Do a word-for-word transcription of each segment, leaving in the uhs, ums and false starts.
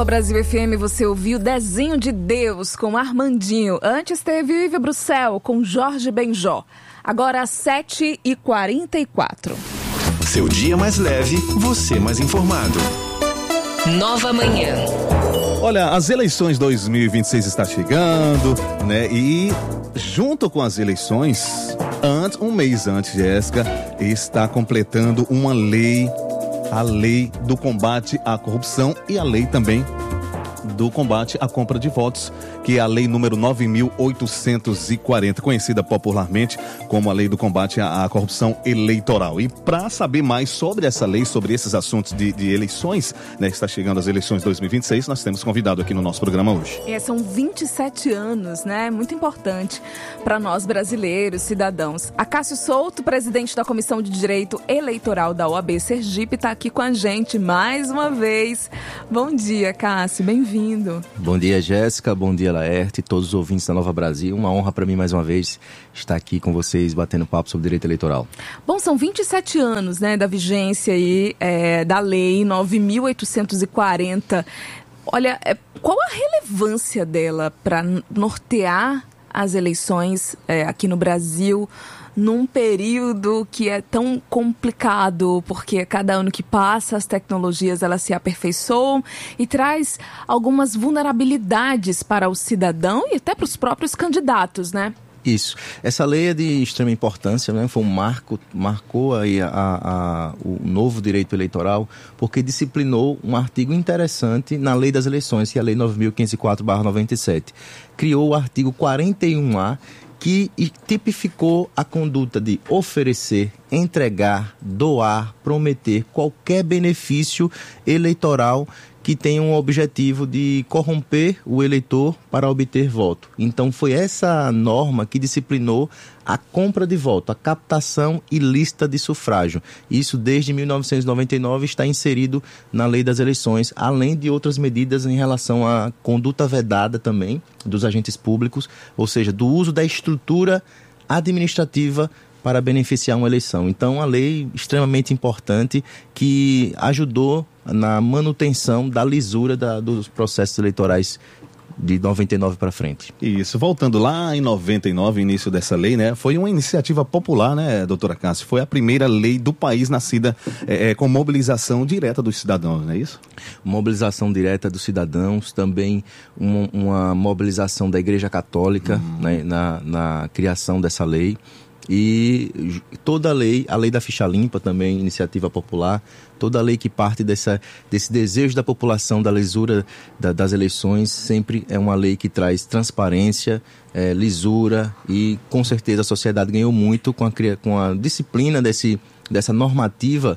O Brasil F M, você ouviu Desenho de Deus com Armandinho. Antes teve Viva Bruxel com Jorge Benjó. Agora às sete e quarenta e quatro. Seu dia mais leve, você mais informado. Nova Manhã. Olha, as eleições dois mil e vinte e seis está chegando, né? E junto com as eleições, antes, um mês antes, Jéssica, está completando uma lei, a lei do combate à corrupção e a lei também do combate à compra de votos, que é a lei número nove mil oitocentos e quarenta, conhecida popularmente como a lei do combate à, à corrupção eleitoral. E para saber mais sobre essa lei, sobre esses assuntos de, de eleições, né, que está chegando as eleições dois mil e vinte e seis, nós temos convidado aqui no nosso programa hoje. É, são vinte e sete anos, né? Muito importante para nós brasileiros, cidadãos. Acácio Souto, presidente da Comissão de Direito Eleitoral da O A B Sergipe, está aqui com a gente mais uma vez. Bom dia, Cássio, bem-vindo. Bom dia, Jéssica, bom dia, Laerte, todos os ouvintes da Nova Brasil. Uma honra para mim, mais uma vez, estar aqui com vocês, batendo papo sobre direito eleitoral. Bom, são vinte e sete anos, né, da vigência aí, é, da lei nove mil oitocentos e quarenta. Olha, é, qual a relevância dela para nortear as eleições é, aqui no Brasil, num período que é tão complicado, porque cada ano que passa as tecnologias elas se aperfeiçoam e traz algumas vulnerabilidades para o cidadão e até para os próprios candidatos, né? Isso. Essa lei é de extrema importância, né? Foi um marco, marcou aí a, a, o novo direito eleitoral, porque disciplinou um artigo interessante na lei das eleições, que é a lei nove mil quinhentos e quatro barra noventa e sete. Criou o artigo quarenta e um A, que tipificou a conduta de oferecer, entregar, doar, prometer qualquer benefício eleitoral que tenha um objetivo de corromper o eleitor para obter voto. Então foi essa norma que disciplinou a compra de voto, a captação ilícita de sufrágio. Isso desde mil novecentos e noventa e nove está inserido na lei das eleições, além de outras medidas em relação à conduta vedada também dos agentes públicos, ou seja, do uso da estrutura administrativa para beneficiar uma eleição. Então, a lei extremamente importante que ajudou na manutenção da lisura da, dos processos eleitorais de noventa e nove para frente. Isso, voltando lá em noventa e nove, início dessa lei, né? Foi uma iniciativa popular, né, doutora Cássio? Foi a primeira lei do país nascida é, com mobilização direta dos cidadãos, não é isso? Mobilização direta dos cidadãos, também uma, uma mobilização da Igreja Católica, hum. né, na, na criação dessa lei. E toda a lei, a lei da ficha limpa também, iniciativa popular, toda a lei que parte dessa, desse desejo da população, da lisura da, das eleições, sempre é uma lei que traz transparência, é, lisura e com certeza a sociedade ganhou muito com a, com a disciplina desse, dessa normativa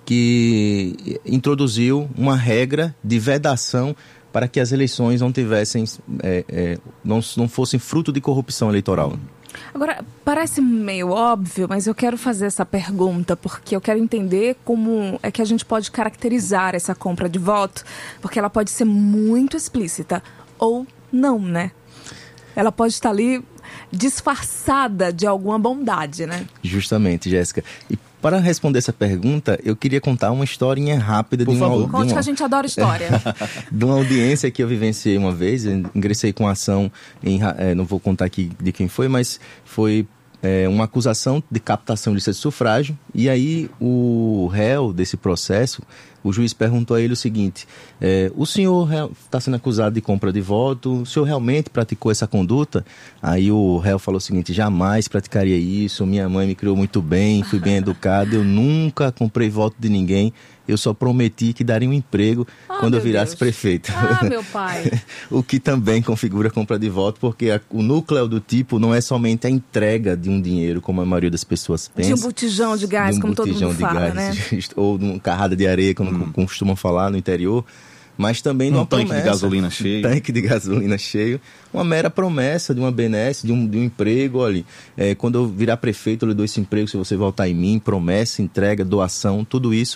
que introduziu uma regra de vedação para que as eleições não tivessem, é, é, não, não fossem fruto de corrupção eleitoral. Agora, parece meio óbvio, mas eu quero fazer essa pergunta porque eu quero entender como é que a gente pode caracterizar essa compra de voto, porque ela pode ser muito explícita ou não, né? Ela pode estar ali disfarçada de alguma bondade, né? Justamente, Jéssica. E para responder essa pergunta, eu queria contar uma historinha rápida. Por de uma, favor, de conte uma, que a gente adora história. De uma audiência que eu vivenciei uma vez, eu ingressei com ação, em, é, não vou contar aqui de quem foi, mas foi é, uma acusação de captação ilícita de sufrágio, e aí o réu desse processo, o juiz perguntou a ele o seguinte, é, o senhor está sendo acusado de compra de voto, o senhor realmente praticou essa conduta? Aí o réu falou o seguinte, jamais praticaria isso, minha mãe me criou muito bem, fui bem educado, eu nunca comprei voto de ninguém, eu só prometi que daria um emprego ah, quando eu virasse Deus. prefeito. Ah, meu pai. O que também configura a compra de voto, porque a, o núcleo do tipo não é somente a entrega de um dinheiro, como a maioria das pessoas pensa. De um botijão de gás, de um como todo mundo fala, gás, né? Ou de uma carrada de areia, como hum. costumam falar no interior. Mas também um numa tanque promessa, de gasolina cheio. tanque de gasolina cheio, uma mera promessa de uma benesse, de um, de um emprego. Olha, é, quando eu virar prefeito, eu lhe dou esse emprego se você votar em mim, promessa, entrega, doação, tudo isso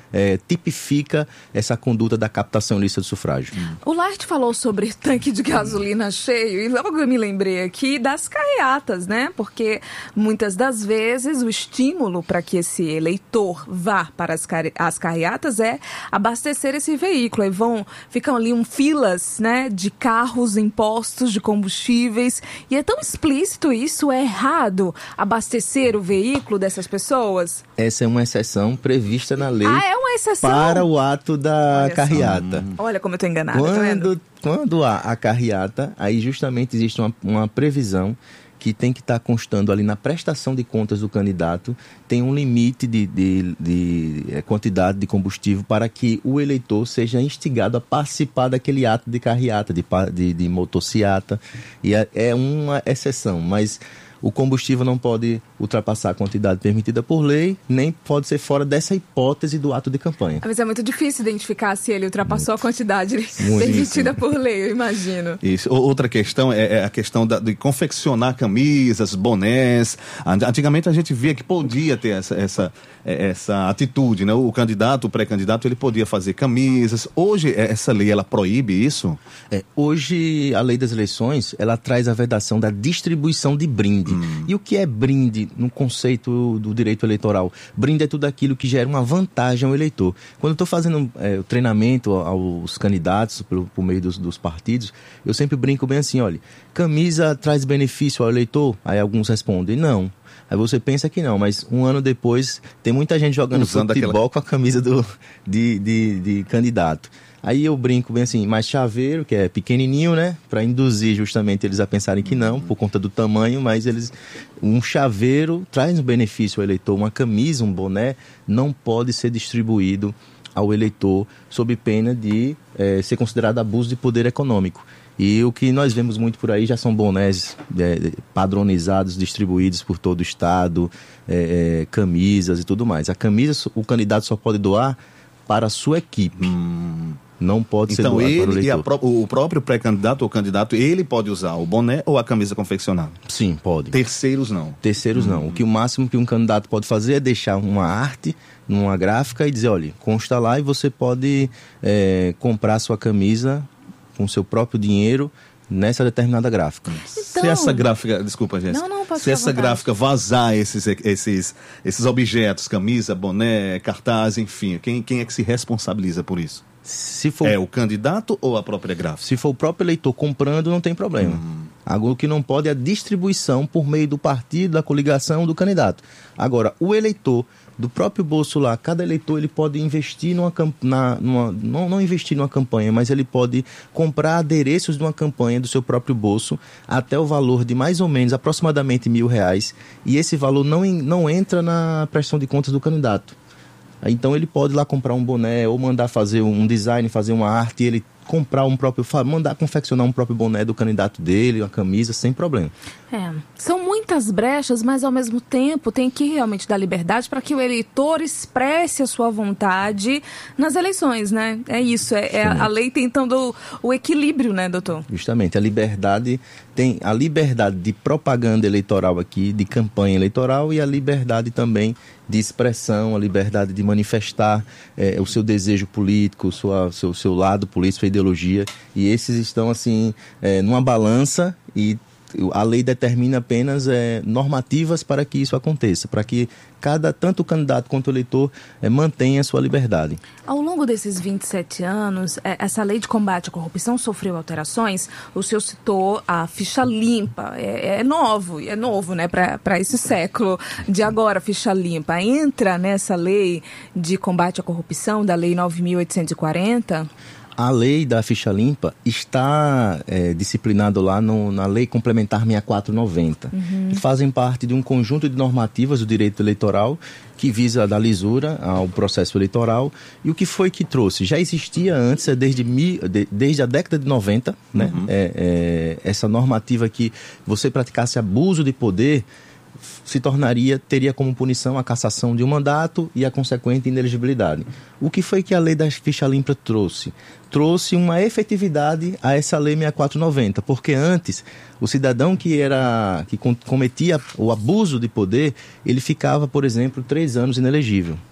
é, tipifica essa conduta da captação ilícita do sufrágio. Hum. O Laerte falou sobre tanque de gasolina cheio e logo eu me lembrei aqui das carreatas, né? Porque muitas das vezes o estímulo para que esse eleitor vá para as, car- as carreatas é abastecer esse veículo. Aí vão, ficam ali um filas, né, de carros em postos de combustíveis. E é tão explícito isso, é errado abastecer o veículo dessas pessoas? Essa é uma exceção prevista na lei ah, é uma exceção? para o ato da Olha carreata. Só. Olha como eu estou enganada. Quando, tá quando há a carreata, aí justamente existe uma, uma previsão que tem que estar constando ali na prestação de contas do candidato, tem um limite de, de, de, de quantidade de combustível para que o eleitor seja instigado a participar daquele ato de carreata, de, de, de motociata, e é, é uma exceção, mas o combustível não pode ultrapassar a quantidade permitida por lei, nem pode ser fora dessa hipótese do ato de campanha. Mas é muito difícil identificar se ele ultrapassou muito. a quantidade Muito permitida isso. por lei, eu imagino. Isso. Outra questão é, é a questão da, de confeccionar camisas, bonés. Antigamente a gente via que podia ter essa, essa, essa atitude, né? O candidato, o pré-candidato, ele podia fazer camisas. Hoje, essa lei, ela proíbe isso? É, hoje, a lei das eleições, ela traz a vedação da distribuição de brinde. Hum. E o que é brinde no conceito do direito eleitoral? Brinde é tudo aquilo que gera uma vantagem ao eleitor. Quando eu estou fazendo é, o treinamento aos candidatos por, por meio dos, dos partidos, eu sempre brinco bem assim, olha, camisa traz benefício ao eleitor? Aí alguns respondem, não. Aí você pensa que não, mas um ano depois tem muita gente jogando Usando futebol aquela... com a camisa do, de, de, de candidato. Aí eu brinco bem assim, mas chaveiro, que é pequenininho, né? Para induzir justamente eles a pensarem que não, por conta do tamanho, mas eles... Um chaveiro traz um benefício ao eleitor, uma camisa, um boné, não pode ser distribuído ao eleitor sob pena de é, ser considerado abuso de poder econômico. E o que nós vemos muito por aí já são bonés é, padronizados, distribuídos por todo o estado, é, é, camisas e tudo mais. A camisa, o candidato só pode doar para a sua equipe. Hum. Não pode ser então, doado para o ele eleitor. E a, o próprio pré-candidato ou candidato, ele pode usar o boné ou a camisa confeccionada? Sim, pode. Terceiros não? Terceiros hum. não. O que o máximo que um candidato pode fazer é deixar uma arte numa gráfica e dizer, olha, consta lá e você pode é, comprar sua camisa com seu próprio dinheiro nessa determinada gráfica. Então... Se essa gráfica, desculpa, Jéssica, não, não, pode se essa gráfica vazar esses, esses, esses objetos, camisa, boné, cartaz, enfim, quem, quem é que se responsabiliza por isso? Se for... É o candidato ou a própria gráfica? Se for o próprio eleitor comprando, não tem problema. Hum. Agora, o que não pode é a distribuição por meio do partido, da coligação, do candidato. Agora, o eleitor, do próprio bolso lá, cada eleitor ele pode investir numa, na, numa, não, não investir numa campanha, mas ele pode comprar adereços de uma campanha do seu próprio bolso até o valor de mais ou menos aproximadamente mil reais, e esse valor não, não entra na prestação de contas do candidato. Então ele pode ir lá comprar um boné ou mandar fazer um design, fazer uma arte, e ele comprar um próprio, mandar confeccionar um próprio boné do candidato dele, uma camisa, sem problema. É, são muitas brechas, mas ao mesmo tempo tem que realmente dar liberdade para que o eleitor expresse a sua vontade nas eleições, né? É isso, é, é a lei tentando o equilíbrio, né, doutor? Justamente, a liberdade, tem a liberdade de propaganda eleitoral aqui, de campanha eleitoral, e a liberdade também de expressão, a liberdade de manifestar é, o seu desejo político, sua, seu, seu lado político, sua ideologia, e esses estão assim é, numa balança, e a lei determina apenas é, normativas para que isso aconteça, para que cada, tanto o candidato quanto o eleitor é, mantenha a sua liberdade. Ao longo desses vinte e sete anos, é, essa lei de combate à corrupção sofreu alterações. O senhor citou a ficha limpa, é, é novo, é novo, né, para esse século de agora, a ficha limpa. Entra nessa lei de combate à corrupção, da lei nove mil oitocentos e quarenta? A lei da ficha limpa está é, disciplinada lá no, na Lei Complementar sessenta e quatro noventa, uhum. que fazem parte de um conjunto de normativas do direito eleitoral que visa dar lisura ao processo eleitoral. E o que foi que trouxe? Já existia antes, é desde, de, desde a década de noventa, né? Uhum. é, é, essa normativa que você praticasse abuso de poder se tornaria, teria como punição a cassação de um mandato e a consequente inelegibilidade. O que foi que a lei da ficha limpa trouxe? Trouxe uma efetividade a essa lei sessenta e quatro noventa, porque antes o cidadão que, era, que cometia o abuso de poder, ele ficava, por exemplo, três anos inelegível.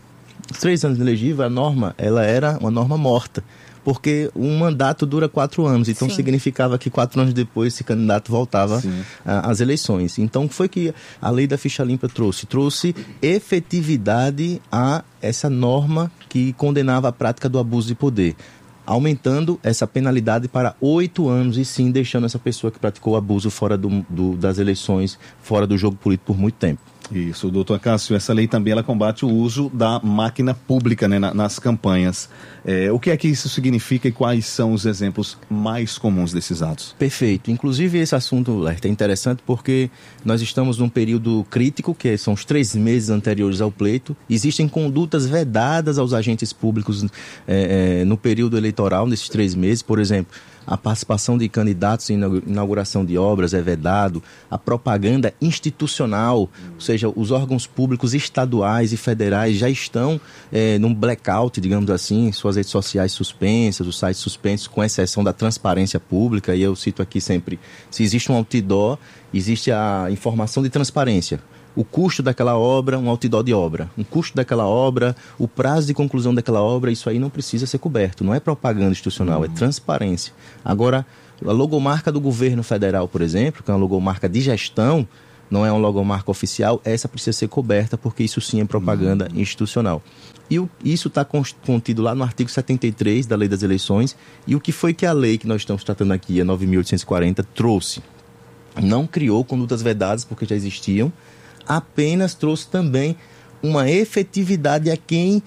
os três anos inelegível, a norma, ela era uma norma morta, porque um mandato dura quatro anos, então Sim. significava que quatro anos depois esse candidato voltava a, às eleições. Então, o que foi que a lei da ficha limpa trouxe? Trouxe efetividade a essa norma que condenava a prática do abuso de poder, aumentando essa penalidade para oito anos e sim deixando essa pessoa que praticou abuso fora do, do, das eleições, fora do jogo político por muito tempo. Isso, doutor Cássio, essa lei também ela combate o uso da máquina pública, né, na, nas campanhas. É, o que é que isso significa e quais são os exemplos mais comuns desses atos? Perfeito. Inclusive esse assunto, Lerta, é interessante porque nós estamos num período crítico, que são os três meses anteriores ao pleito. Existem condutas vedadas aos agentes públicos é, é, no período eleitoral, nesses três meses. Por exemplo, a participação de candidatos em inauguração de obras é vedado, a propaganda institucional, ou seja, os órgãos públicos estaduais e federais já estão é, num blackout, digamos assim, suas redes sociais suspensas, os sites suspensos, com exceção da transparência pública, e eu cito aqui sempre, se existe um outdoor, existe a informação de transparência. O custo daquela obra, um outdoor de obra. O custo daquela obra, o prazo de conclusão daquela obra, isso aí não precisa ser coberto. Não é propaganda institucional, uhum. é transparência. Agora, a logomarca do governo federal, por exemplo, que é uma logomarca de gestão, não é uma logomarca oficial, essa precisa ser coberta, porque isso sim é propaganda uhum. institucional. E o, isso está contido lá no artigo setenta e três da Lei das Eleições. E o que foi que a lei que nós estamos tratando aqui, a nove mil oitocentos e quarenta, trouxe? Não criou condutas vedadas, porque já existiam, apenas trouxe também uma efetividade a quem,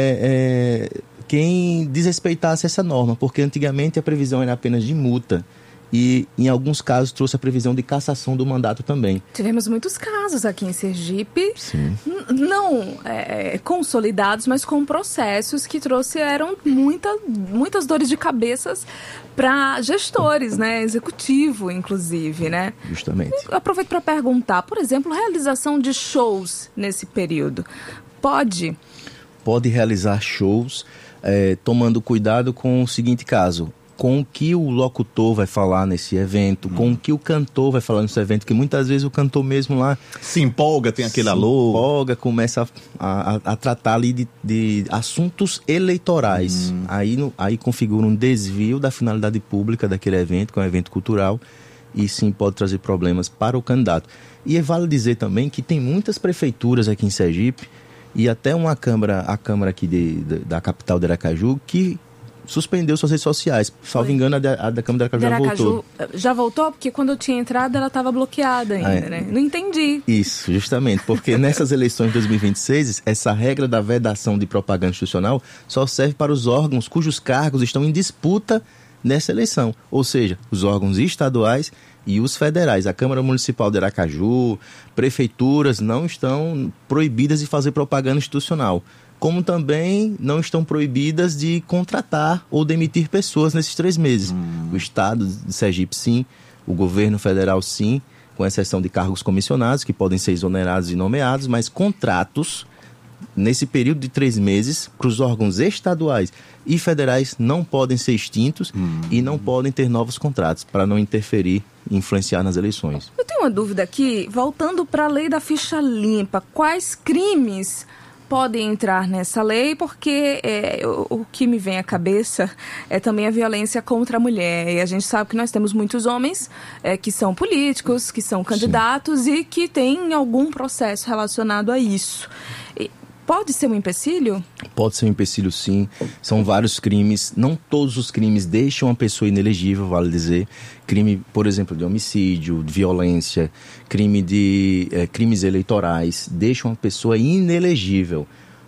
é, é, quem desrespeitasse essa norma, porque antigamente a previsão era apenas de multa e, em alguns casos, trouxe a previsão de cassação do mandato também. Tivemos muitos casos aqui em Sergipe, Sim. n- não é, consolidados, mas com processos que trouxeram muita, muitas dores de cabeças para gestores, né? Executivo, inclusive, né? Justamente. Eu aproveito para perguntar, por exemplo, realização de shows nesse período. Pode? Pode realizar shows, é, tomando cuidado com o seguinte caso: com o que o locutor vai falar nesse evento, hum. com o que o cantor vai falar nesse evento, que muitas vezes o cantor mesmo lá se empolga, tem aquele se alô. empolga, começa a, a, a tratar ali de, de assuntos eleitorais. Hum. Aí, no, aí configura um desvio da finalidade pública daquele evento, que é um evento cultural, e sim pode trazer problemas para o candidato. E vale dizer também que tem muitas prefeituras aqui em Sergipe, e até uma câmara, a Câmara aqui de, de, da capital de Aracaju, que suspendeu suas redes sociais. Salvo engano, a da, a da Câmara de Aracaju, de Aracaju já voltou. Já voltou? Porque quando eu tinha entrado, ela estava bloqueada ainda, ah, é. né? Não entendi. Isso, justamente. Porque nessas eleições de dois mil e vinte e seis, essa regra da vedação de propaganda institucional só serve para os órgãos cujos cargos estão em disputa nessa eleição. Ou seja, os órgãos estaduais e os federais. A Câmara Municipal de Aracaju, prefeituras não estão proibidas de fazer propaganda institucional, como também não estão proibidas de contratar ou demitir pessoas nesses três meses. Hum. O Estado de Sergipe, sim. O governo federal, sim, com exceção de cargos comissionados, que podem ser exonerados e nomeados, mas contratos, nesse período de três meses, para os órgãos estaduais e federais não podem ser extintos hum. e não podem ter novos contratos, para não interferir e influenciar nas eleições. Eu tenho uma dúvida aqui, voltando para a lei da ficha limpa. Quais crimes podem entrar nessa lei? Porque é, o, o que me vem à cabeça é também a violência contra a mulher. E a gente sabe que nós temos muitos homens é, que são políticos, que são candidatos Sim. e que têm algum processo relacionado a isso. E pode ser um empecilho? Pode ser um empecilho, sim. São vários crimes. Não todos os crimes deixam a pessoa inelegível, vale dizer. Crime, por exemplo, de homicídio, de violência, crime de é, crimes eleitorais, deixam a pessoa inelegível.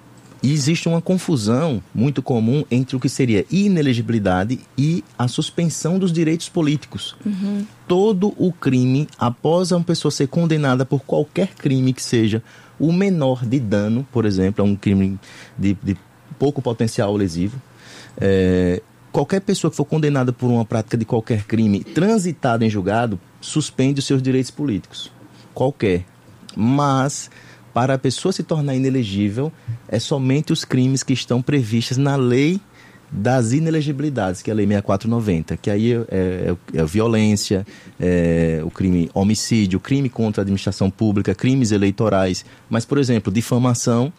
E existe uma confusão muito comum entre o que seria inelegibilidade e a suspensão dos direitos políticos. Uhum. Todo o crime, após uma pessoa ser condenada por qualquer crime que seja, o menor de dano, por exemplo, é um crime de, de pouco potencial lesivo. É, qualquer pessoa que for condenada por uma prática de qualquer crime transitada em julgado, suspende os seus direitos políticos. Qualquer. Mas, para a pessoa se tornar inelegível, é somente os crimes que estão previstos na lei das inelegibilidades, que é a Lei sessenta e quatro noventa, que aí é, é, é a violência, é, o crime homicídio, crime contra a administração pública, crimes eleitorais. Mas, por exemplo, difamação,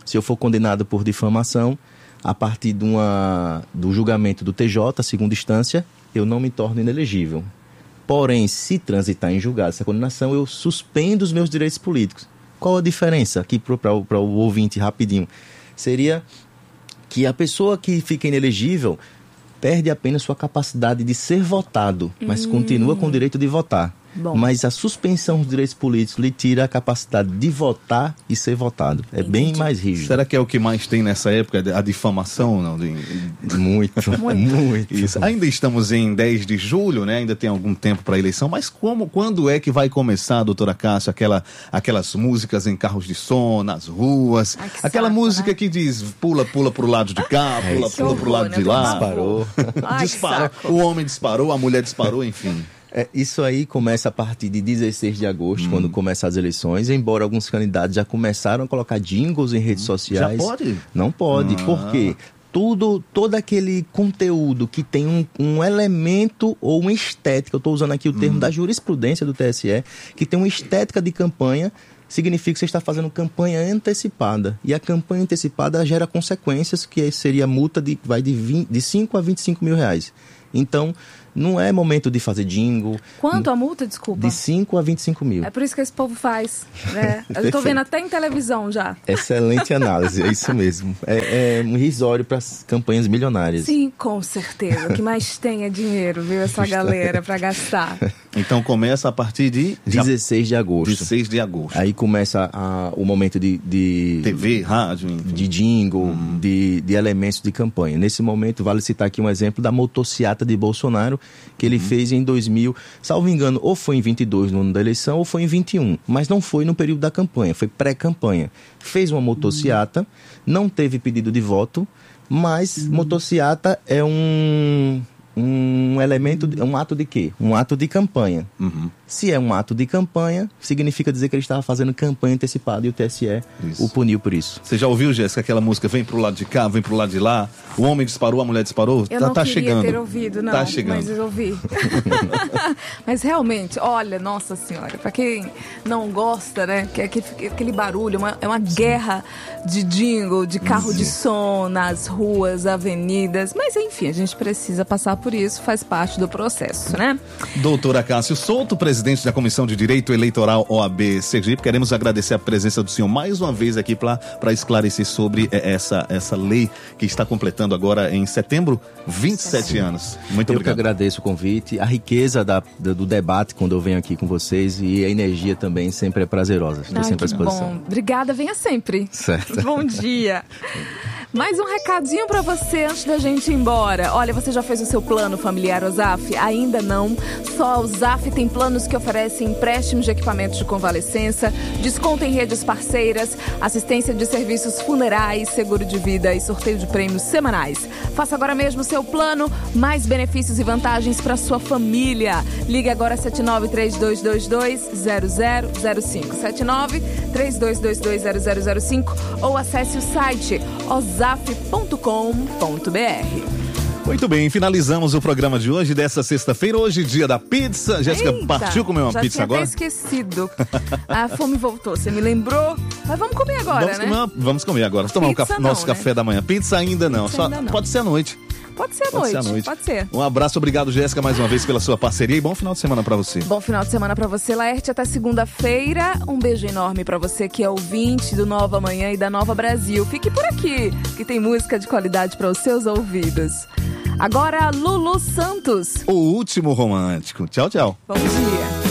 Se eu for condenado por difamação, a partir de uma, do julgamento do T J, segunda instância, eu não me torno inelegível. Porém, se transitar em julgado essa condenação, eu suspendo os meus direitos políticos. Qual a diferença? Aqui para o ouvinte, rapidinho. Seria que a pessoa que fica inelegível perde apenas sua capacidade de ser votado, mas hum. continua com o direito de votar. Bom. Mas a suspensão dos direitos políticos lhe tira a capacidade de votar e ser votado. É Entendi. bem mais rígido. Será que é o que mais tem nessa época, a difamação? Não? De... Muito, muito. Isso. Ainda estamos em dez de julho, né? Ainda tem algum tempo para a eleição, mas como, quando é que vai começar, doutora Cássia, aquela, aquelas músicas em carros de som, nas ruas? Ai, aquela saco, música né? que diz pula, pula pro lado de cá, pula, é pula pro lado né? de lá. Disparou. Ai, Disparou. O homem disparou, a mulher disparou, enfim. É, isso aí começa a partir de dezesseis de agosto, hum. quando começam as eleições, embora alguns candidatos já começaram a colocar jingles em redes sociais. Já pode? Não pode, ah. por quê? Tudo, todo aquele conteúdo que tem um, um elemento ou uma estética, eu estou usando aqui o termo hum. da jurisprudência do T S E, que tem uma estética de campanha, significa que você está fazendo campanha antecipada. E a campanha antecipada gera consequências, que seria multa de, vai de, vinte, de cinco a vinte e cinco mil reais. Então, não é momento de fazer jingle. Quanto a multa, desculpa? De cinco a vinte e cinco mil. É por isso que esse povo faz, né? Eu estou vendo até em televisão já. Excelente análise, é isso mesmo. É, é um irrisório para as campanhas milionárias. Sim, com certeza. O que mais tem é dinheiro, viu? Essa galera para gastar. Então começa a partir de... dezesseis de agosto. dezesseis de agosto. Aí começa a, o momento de... de T V, rádio, enfim. De jingle, uhum. de, de elementos de campanha. Nesse momento, vale citar aqui um exemplo da motociata de Bolsonaro, que ele uhum. fez em dois mil, salvo engano, ou foi em vinte e dois, no ano da eleição, ou foi em vinte e um. Mas não foi no período da campanha, foi pré-campanha. Fez uma motociata, uhum. não teve pedido de voto, mas uhum. motociata é um... um elemento, um ato de quê? Um ato de campanha. Uhum. Se é um ato de campanha, significa dizer que ele estava fazendo campanha antecipada e o T S E isso. o puniu por isso. Você já ouviu, Jéssica, aquela música vem pro lado de cá, vem pro lado de lá, o homem disparou, a mulher disparou? Eu tá, não tá queria chegando. ter ouvido, não, tá chegando. mas eu ouvi. Mas realmente, olha, nossa senhora, pra quem não gosta, né, que é aquele, aquele barulho, uma, é uma guerra de jingle, de carro Sim. de som nas ruas, avenidas, mas enfim, a gente precisa passar por isso, faz parte do processo, né? Doutora Cássio Souto, presidente da Comissão de Direito Eleitoral O A B Sergipe, queremos agradecer a presença do senhor mais uma vez aqui para esclarecer sobre essa, essa lei que está completando agora em setembro, vinte e sete Sim. anos. Muito eu obrigado. Eu que agradeço o convite, a riqueza da, da, do debate quando eu venho aqui com vocês e a energia também sempre é prazerosa. Estou Ai, sempre à disposição. Bom. Obrigada, venha sempre. Certo. Bom dia. Mais um recadinho pra você antes da gente ir embora. Olha, você já fez o seu plano familiar Ozaf? Ainda não? Só a Ozaf tem planos que oferecem empréstimos de equipamentos de convalescença, desconto em redes parceiras, assistência de serviços funerais, seguro de vida e sorteio de prêmios semanais. Faça agora mesmo o seu plano, mais benefícios e vantagens para sua família. Ligue agora sete nove três dois dois dois zero zero zero cinco, sete nove três dois dois dois zero zero zero cinco ou acesse o site ozaf ponto com ponto b r. Muito bem, finalizamos o programa de hoje, dessa sexta-feira, hoje dia da pizza. Jéssica, partiu comer uma já pizza tinha agora? Já tinha esquecido. A fome voltou, você me lembrou. Mas vamos comer agora, vamos né? Comer, vamos comer agora, vamos tomar um café, não, nosso né? café da manhã. Pizza ainda não, Pizza só ainda não. Pode ser à noite. Pode ser à Pode noite, ser à noite. Pode ser. Um abraço, obrigado, Jéssica, mais uma vez pela sua parceria e bom final de semana pra você. Bom final de semana pra você, Laerte, até segunda-feira. Um beijo enorme pra você que é ouvinte do Nova Manhã e da Nova Brasil. Fique por aqui, que tem música de qualidade para os seus ouvidos. Agora, Lulu Santos. O último romântico. Tchau, tchau. Bom dia.